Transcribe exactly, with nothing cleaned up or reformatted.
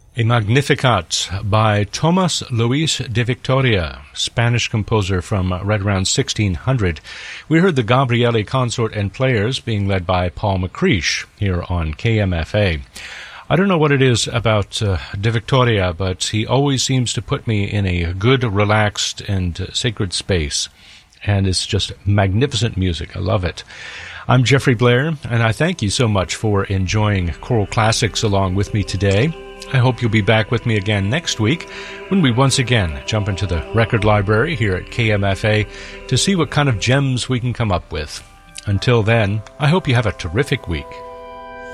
A Magnificat by Tomas Luis de Victoria, Spanish composer from right around sixteen hundred. We heard the Gabrieli Consort and Players being led by Paul McCreish here on K M F A. I don't know what it is about uh, de Victoria, but he always seems to put me in a good, relaxed, and uh, sacred space. And it's just magnificent music. I love it. I'm Jeffrey Blair, and I thank you so much for enjoying choral classics along with me today. I hope you'll be back with me again next week when we once again jump into the record library here at K M F A to see what kind of gems we can come up with. Until then, I hope you have a terrific week.